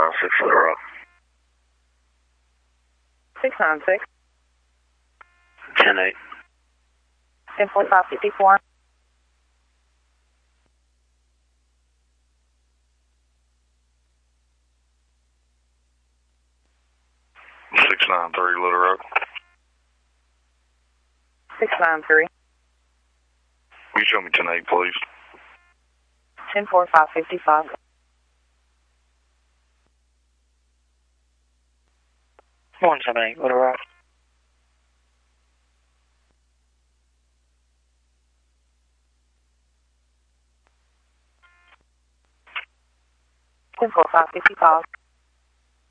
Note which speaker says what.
Speaker 1: 696 Little Rock.
Speaker 2: 696.
Speaker 1: 10-8.
Speaker 2: 104554.
Speaker 1: Six nine three Little Rock.
Speaker 2: 693.
Speaker 1: Will you show me 10-8, please?
Speaker 2: 104555.
Speaker 3: 178 Little Rock.
Speaker 2: 104555.